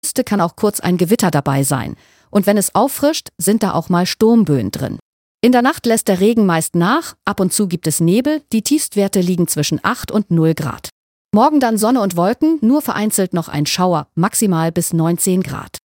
Küste kann auch kurz ein Gewitter dabei sein. Und wenn es auffrischt, sind da auch mal Sturmböen drin. In der Nacht lässt der Regen meist nach, ab und zu gibt es Nebel, die Tiefstwerte liegen zwischen 8 und 0 Grad. Morgen dann Sonne und Wolken, nur vereinzelt noch ein Schauer, maximal bis 19 Grad.